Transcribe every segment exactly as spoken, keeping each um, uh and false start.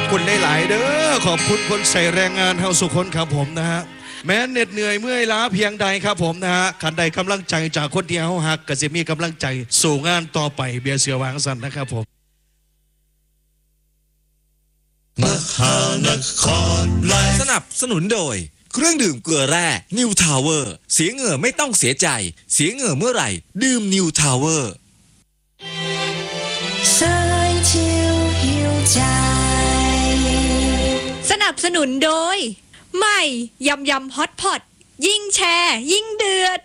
คุณหลายๆเด้อขอบคุณคนใส่แรงงานเฮาสุคนครับผมนะฮะแม้เหน็ดเหนื่อยเมื่อยล้าเพียงใดครับผมนะฮะคันใดกำลังใจจากคนที่เฮาหักก็จะมีกำลังใจสู่งานต่อไปเบียร์เสือวางสันนะครับผมมหานครไลฟ์สนับสนุนโดยเครื่องดื่มเกลือแร่นิวทาวเวอร์เสียเหงื่อไม่ต้องเสียใจเสียเหงื่อเมื่อไหร่ดื่มนิวทาวเวอร์สนับสนุนโดยใหม่ยำยำฮอตพอตยิ่งแชร์ยิ่งเดือด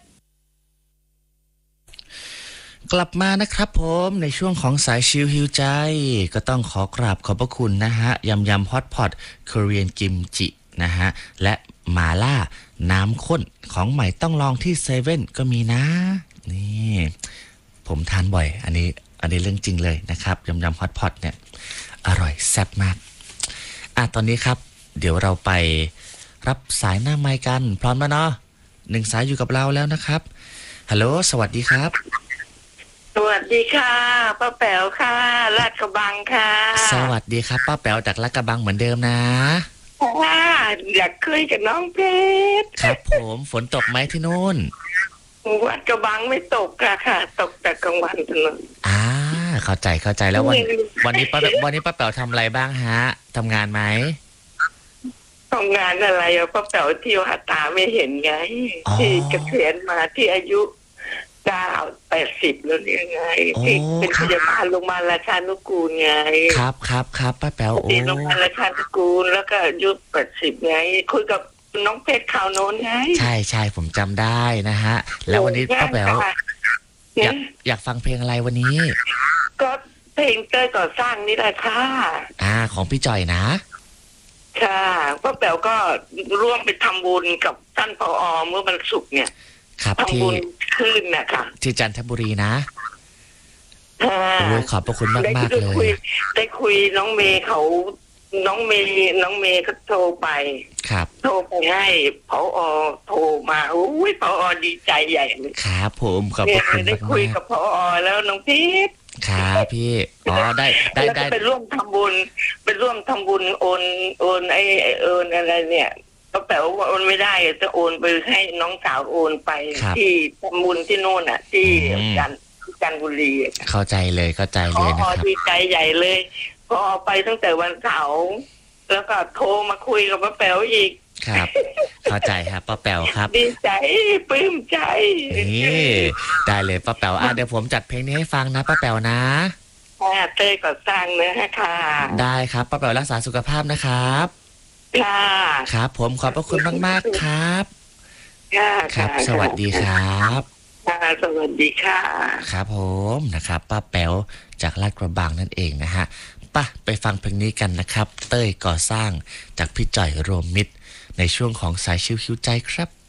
กลับมานะครับผมในช่วงของสายชิลฮิวใจก็ต้องขอกราบขอบพระคุณนะฮะยำยำฮอตพอตคอเรียนกิมจินะฮะและหมาล่าน้ำข้นของใหม่ต้องลองที่เซเว่นก็มีนะนี่ผมทานบ่อยอันนี้อันนี้เรื่องจริงเลยนะครับยำยำฮอตพอตเนี่ยอร่อยแซ่บมากอ่ะตอนนี้ครับเดี๋ยวเราไปรับสายหน้าไมค์กันพร้อมแล้วเนาะหนึ่งสายอยู่กับเราแล้วนะครับฮัลโหลสวัสดีครับสวัสดีค่ะป้าแป๋วค่ะลาดกระบังค่ะสวัสดีครับป้าแป๋วจากลาดกระบังเหมือนเดิมนะค่ะอยากคุยกับน้องเพชรครับผมฝนตกไหมที่นู่นวัดกระบังไม่ตกค่ะค่ะตกแต่กลางวันถนนอ่าเข้าใจเข้าใจแล้ววันวันนี้ป้าวันนี้ป้าแป๋วทำอะไรบ้างฮะทำงานไหมทำงานอะไรอ่ะป้าแป๋วที่ว่าตาไม่เห็นไงที่เกษียณมาที่อายุเก้าแปดสิบแล้วเนี่ยไงที่เป็นพยาบาลโรงพยาบาลราชานุกูลไงครับครับครับป้าแป๋วโอ้โรงพยาบาลราชานุกูลแล้วก็อายุแปดสิบไงคุยกับน้องเพชรข่าวโน้นไงใช่ใช่ผมจำได้นะฮะแล้ววันนี้ป้าแป๋วอยากอยากฟังเพลงอะไรวันนี้ก็เพลงเต้ยก่อสร้างนี่แหละค่ะอ่าของพี่จ่อยนะค่ะป้าแป๋วก็ร่วมไปทำบุญกับท่านผอ.เมื่อวันศุกร์เนี่ยครับที่ขึ้นนะคะที่จันทบุรีนะโอ้ยขอบพระคุณมากมากเลยได้คุยน้องเมย์เขาน้องเมย์น้องเมย์ก็โทรไปครับโทรไปให้ผอ.โทรมาอุ้ยผอ.ดีใจใหญ่เลยครับผมขอบพระคุณมากได้คุยกับผอ.แล้วน้องพีทครับพี่อ๋อได้ได้ได้ไปร่วมทำบุญไปร่วมทำบุญโอนโอนไอ้โอนอะไรเนี่ยก็แปลว่าโอนไม่ได้จะโอนไปให้น้องสาวโอนไปที่ทำบุญที่โน่นอ่ะที่จันจันทบุรีเข้าใจเลยเข้าใจเลยนะครับดีใจใหญ่เลยพอไปตั้งแต่วันเสาร์แล้วก็โทรมาคุยกับป้าแป๋วอีกครับเข้าใจครับป้าแป๋วครับดีใจปลื้มใจนี่ได้เลยป้าแป๋วอ่ะเดี๋ยวผมจัดเพลงนี้ให้ฟังนะป้าแป๋วนะค่ะเต้ยก่อสร้างเนื้อค่ะได้ครับป้าแป๋วรักษาสุขภาพนะครับค่ะครับผมขอบพระคุณมากๆครับครับสวัสดีครับค่ะสวัสดีค่ะครับผมนะครับป้าแป๋วจากลาดกระบังนั่นเองนะฮะป่ะไปฟังเพลงนี้กันนะครับเต้ยก่อสร้างจากพี่จ่อยรวมมิตรในช่วงของสายชิวๆใจครับ